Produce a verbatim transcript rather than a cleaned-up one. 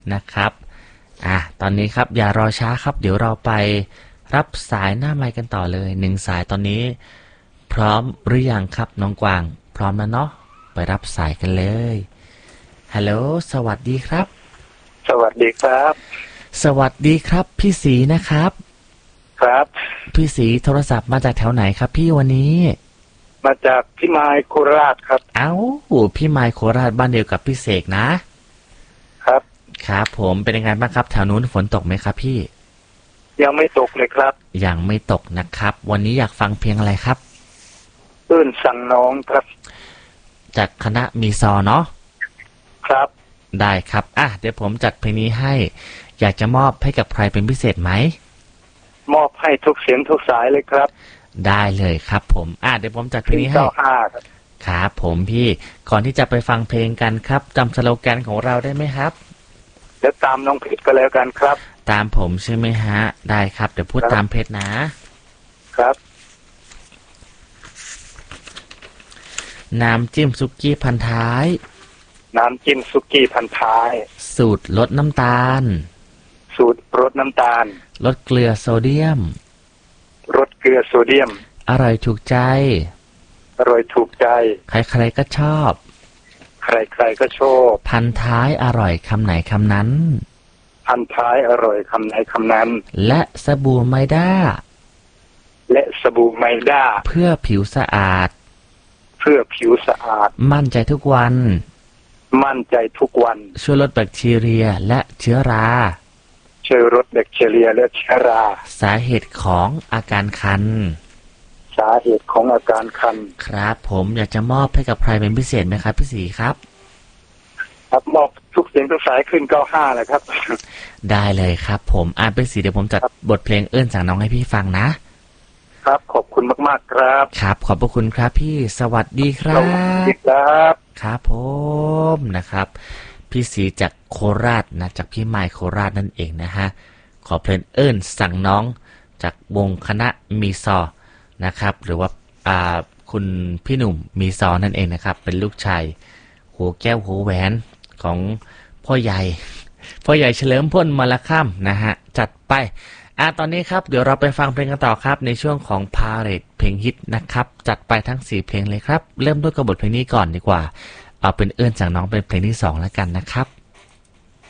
นะครับอ่ะตอนนี้ครับอย่ารอช้าครับเดี๋ยวเราไปรับสายหน้าไมค์กันต่อเลยหนึ่งสายตอนนี้พร้อมหรือยังครับน้องกวางพร้อมแล้วเนาะไปรับสายกันเลยฮัลโหลสวัสดีครับสวัสดีครับสวัสดีครับพี่ศรีนะครับครับพี่ศรีโทรศัพท์มาจากแถวไหนครับพี่วันนี้มาจากพี่ไมค์โคราชครับเอ้าพี่ไมค์โคราชบ้านเดียวกับพี่เสกนะครับครับผมเป็นยังไงบ้างครับแถวนู้นฝนตกไหมครับพี่ยังไม่ตกเลยครับยังไม่ตกนะครับวันนี้อยากฟังเพลงอะไรครับตื่นสั่งน้องครับจากคณะมีซอเนาะครับได้ครับอ่ะเดี๋ยวผมจัดเพลงนี้ให้อยากจะมอบให้กับใครเป็นพิเศษไหมมอบให้ทุกเสียงทุกสายเลยครับได้เลยครับผมอ่ะเดี๋ยวผมจัดเพลงนี้ให้ครับผมพี่ก่อนที่จะไปฟังเพลงกันครับจำสโลแกนของเราได้ไหมครับเดี๋ยวตามน้องเพชรก็แล้วกันครับตามผมใช่ไหมฮะได้ครับเดี๋ยวพูดตามเพชรนะครับน้ำจิ้มซุกี้พันท้ายน้ำจิ้มซุกี้พันท้ายสูตรลดน้ำตาลสูตรลดน้ำตาลลดเกลือโซเดียมลดเกลือโซเดียมอร่อยถูกใจอร่อยถูกใจใครๆก็ชอบใครๆก็ชอบพันท้ายอร่อยคำไหนคำนั้นพันท้ายอร่อยคำไหนคำนั้นและสบู่ไมด้าและสบู่ไมด้าเพื่อผิวสะอาดเพื่อผิวสะอาดมั่นใจทุกวันมั่นใจทุกวันช่วยลดแบคทีเรียและเชื้อราช่วยลดแบคทีเรียและเชื้อราสาเหตุของอาการคันสาเหตุของอาการคันครับผมอยากจะมอบให้กับใครเป็นพิเศษไหมครับพี่ศรีครับครับมอบทุกเสียงทุกสายขึ้นเก้าห้าเลยครับได้เลยครับผมอ่านเป็นสีเดี๋ยวผมจัดบทเพลงเอื้อนสั่งน้องให้พี่ฟังนะครับขอบคุณมากๆครับครับขอบพระคุณครับพี่สวัสดีครับสวัสดีครับครับผมนะครับพี่ศรีจากโคราชนะจากพี่ไมค์โคราชนั่นเองนะฮะขอเพลงเอื้อนสั่งน้องจากวงคณะมีซอนะครับหรือว่าอ่าคุณพี่หนุ่มมีซอนั่นเองนะครับเป็นลูกชายหัวแก้วหัวแหวนของพ่อใหญ่พ่อใหญ่เฉลิมพลมลค่ำนะฮะจัดไปอ่ะตอนนี้ครับเดี๋ยวเราไปฟังเพลงกันต่อครับในช่วงของพาเรดเพลงฮิตนะครับจัดไปทั้งสี่เพลงเลยครับเริ่มด้วยกับบทเพลงนี้ก่อนดีกว่าเอาเป็นเอื้อนจากน้องเป็นเพลงที่สองแล้วกันนะครับ